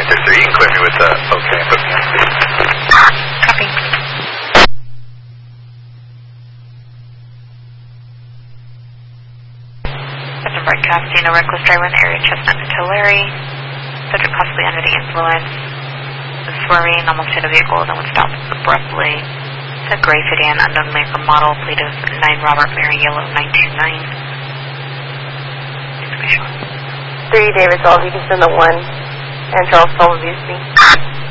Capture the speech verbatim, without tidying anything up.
Panther three. You can clear me with the okay and put me on speed. Copy. That's a broadcast. You know, reckless driver in the area, Chestnut and Tulare. Subject possibly under the influence. Was swerving, almost hit a vehicle, then would stop abruptly. It's a gray sedan, unknown make or model, plate of nine Robert Mary Yellow nine two nine. Three David Solve, you can send the one, and Charles Solve abuse me.